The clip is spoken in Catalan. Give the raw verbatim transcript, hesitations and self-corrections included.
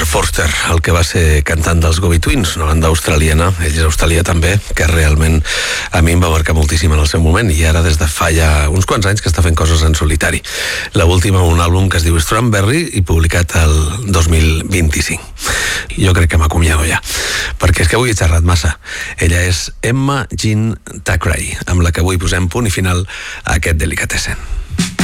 Forster, el que va ser cantant dels Go-Betweens, una banda australiana, ell és australià també, que realment a mi em va marcar moltíssim en el seu moment, i ara des de fa ja uns quants anys que està fent coses en solitari. L'última, un àlbum que es diu Strawberry i publicat el dos mil vint-i-cinc. Jo crec que m'acomiado ja, perquè és que avui he xerrat massa. Ella és Emma Jean Thackeray, amb la que avui posem punt i final a aquest Delicatessen.